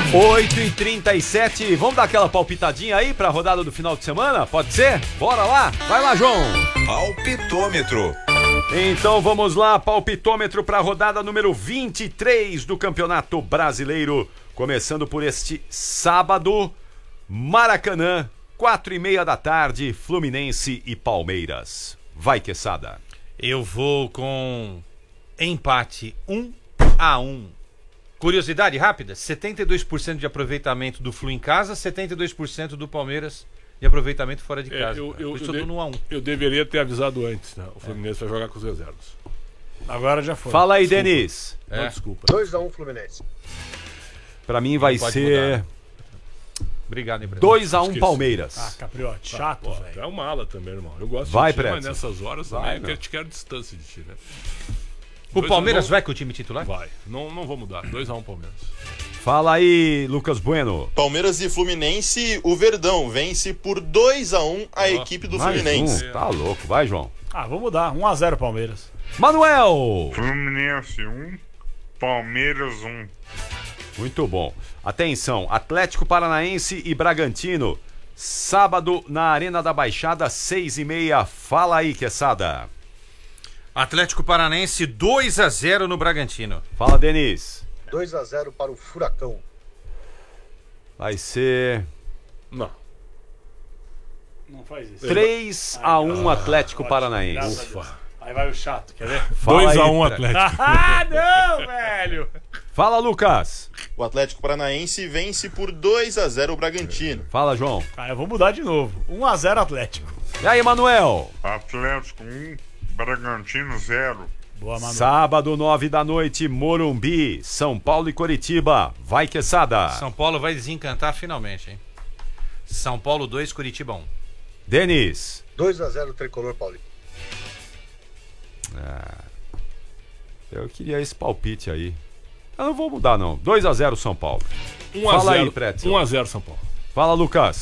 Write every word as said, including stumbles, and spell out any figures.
oito e trinta e sete, vamos dar aquela palpitadinha aí pra rodada do final de semana? Pode ser? Bora lá? Vai lá, João. Palpitômetro. Então vamos lá, palpitômetro pra rodada número vinte e três do Campeonato Brasileiro. Começando por este sábado, Maracanã, quatro e meia da tarde, Fluminense e Palmeiras. Vai, Quesada. Eu vou com empate um a um. Curiosidade rápida, setenta e dois por cento de aproveitamento do Flu em casa, setenta e dois por cento do Palmeiras de aproveitamento fora de casa. É, eu, eu, Por isso eu, eu tô de, no um a um. eu deveria ter avisado antes, né? O Fluminense é. vai jogar com os reservas. Agora já foi. Fala aí, Desculpa. Denis. Não, É. desculpa. dois a um Fluminense. Pra mim vai Pode ser mudar. Obrigado, hein, Breno. dois a um Esqueci. Palmeiras. Ah, Capriote, chato, Pô, velho. tu é uma ala também, irmão. Eu gosto Vai, de ti, mas Pretzel. nessas horas Vai, também eu meu. quero, te quero distância de ti, né? O Dois Palmeiras a um, vai com o time titular? Vai. Não, não vou mudar. dois a um Palmeiras. Fala aí, Lucas Bueno. Palmeiras e Fluminense, o Verdão vence por dois a um a equipe do Mais Fluminense. um, tá louco. Vai, João. Ah, vamos mudar. um a zero Palmeiras. Manuel. Fluminense um, Palmeiras um. Muito bom. Atenção, Atlético Paranaense e Bragantino. Sábado na Arena da Baixada, seis e meia. Fala aí, Quesada. Atlético Paranense dois a zero no Bragantino. Fala, Denis. dois a zero para o Furacão. Vai ser Não. Não faz isso. três a um Atlético Ótimo, Paranaense. graças a Deus. Aí vai o chato, quer ver? Fala dois a aí, um Pre- Atlético. Ah, não, velho! Fala, Lucas. O Atlético Paranaense vence por dois a zero o Bragantino. Fala, João. Ah, eu vou mudar de novo. um a zero Atlético. E aí, Manuel? Atlético um, Bragantino zero. Boa, Manu. Sábado, nove da noite, Morumbi, São Paulo e Coritiba. Vai, Quesada. São Paulo vai desencantar finalmente, hein? São Paulo dois, Curitiba um. Denis. dois a zero Tricolor Paulista. Eu queria esse palpite aí. Eu não vou mudar, não. dois a zero São Paulo. um a Fala aí, zero. Pretzel. um a zero São Paulo. Fala, Lucas.